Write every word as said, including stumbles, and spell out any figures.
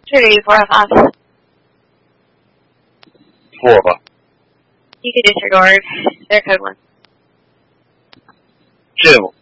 Two, four, five. Four. You can disregard. They're code one. Two.